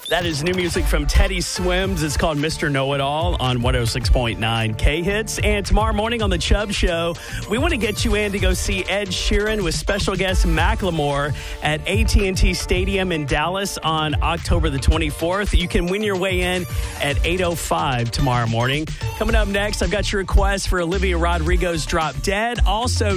That is new music from Teddy Swims. It's called Mr. Know-It-All on 106.9 K-Hits. And tomorrow morning on The Chubb Show, we want to get you in to go see Ed Sheeran with special guest Macklemore at AT&T Stadium in Dallas on October the 24th. You can win your way in at 8:05 tomorrow morning. Coming up next, I've got your request for Olivia Rodrigo's Drop Dead. Also,